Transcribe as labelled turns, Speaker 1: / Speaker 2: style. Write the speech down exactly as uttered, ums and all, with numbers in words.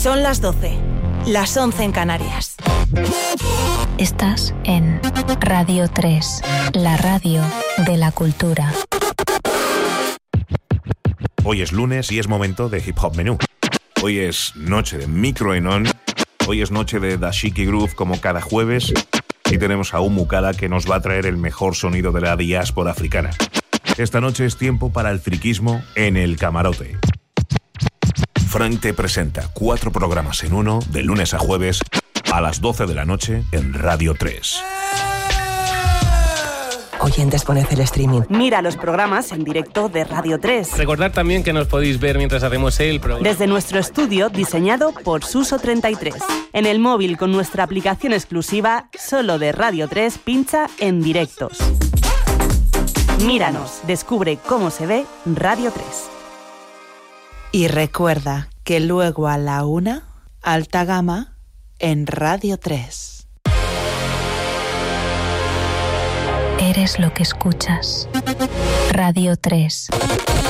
Speaker 1: Son las doce, las once en Canarias.
Speaker 2: Estás en Radio tres, la radio de la cultura.
Speaker 3: Hoy es lunes y es momento de Hip Hop Menú. Hoy es noche de Micro Enon. Hoy es noche de Dashiki Groove como cada jueves. Y tenemos a Umukala que nos va a traer el mejor sonido de la diáspora africana. Esta noche es tiempo para el friquismo en el camarote. Frank te presenta cuatro programas en uno, de lunes a jueves, a las doce de la noche en Radio tres.
Speaker 4: Oyentes, poned el streaming.
Speaker 5: Mira los programas en directo de Radio tres.
Speaker 6: Recordad también que nos podéis ver mientras hacemos el programa.
Speaker 5: Desde nuestro estudio diseñado por Suso treinta y tres. En el móvil con nuestra aplicación exclusiva solo de Radio tres, pincha en directos. Míranos, descubre cómo se ve Radio tres.
Speaker 7: Y recuerda que luego a la una, alta gama en Radio tres.
Speaker 2: Eres lo que escuchas. Radio tres.